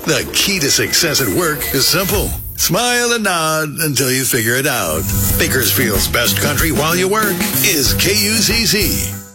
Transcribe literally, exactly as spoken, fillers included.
The key to success at work is simple. Smile and nod until you figure it out. Bakersfield's best country while you work is K U C C.